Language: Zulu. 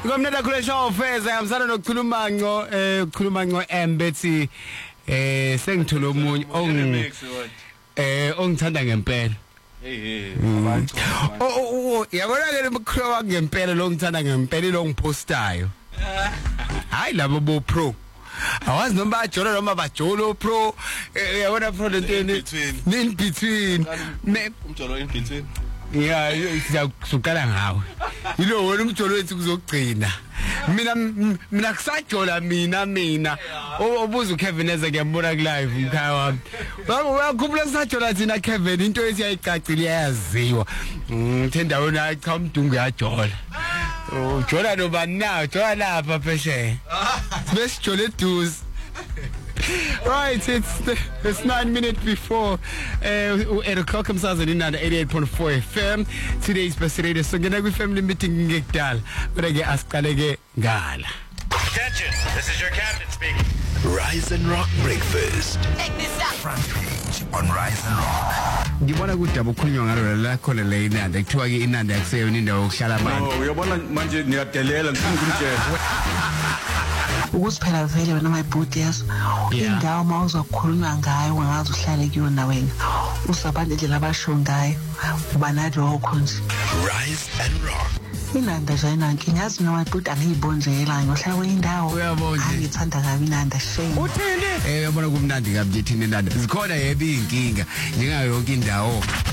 Ngomneda kule show feza yamsana nokukhuluma ngo embethi sengithola omunye ongithanda ngempela. Abantu. Yabona ke umkhuluma ngempela lo ngithanda ngempela lo ngipostayo. Hayi labo bo pro. Awazi noma bajolo noma bajolo pro. Yabona pro lento in between. Umjolo in between. Yeah, siyakuqala ngawe. Yilo wena umjolo wethu kuzogcina. Mina kusajola mina. Obuza uKevin eze ngiyambona ku live umkhaya wami. Wakhumbula kusajola thina Kevin into esiyayicacile yaziwa. Ngithenda wona cha umdungu yajola. Jola no bana, jola lapha pheshe. Besijole duze. Right, it's 9 minutes before 8 o'clock. I'm in 88.4 FM. Today's best radio. So ngena family meeting ngekudala. But I get asiqaleke ngala. Attention, this is your captain speaking. Rise and Rock Breakfast. Check this out. Front page on Rise and Rock. Ngibona kudaba ukukhulunywa ngalo la khona le inanda kuthiwa ke inanda akuseyona indawo yokuhlala abantu. Uyabona manje niyadelela ngifuna ukumtshela. Ukusiphela vele wena mayibhudi yazo indawo mawuzokhuluma ngayo ungazi uhlale kuyona wena usabantu indlela abasho ngayo uba nalokho nje. Rise and Rock. Inanda jayina ngingazi noma mayibhudi angiyibonjela ngohlala kwendawo angithanda kabi inanda shame. Uthini? Yabona kumnandi kabi thina inanda zikhona yebo inkinga njengayo yonke indawo.